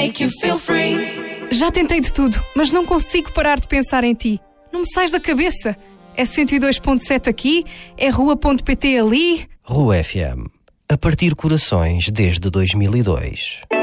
make you feel free. Já tentei de tudo, mas não consigo parar de pensar em ti. Não me sais da cabeça. É 102.7 aqui, é rua.pt ali. Rua FM. A partir corações desde 2002.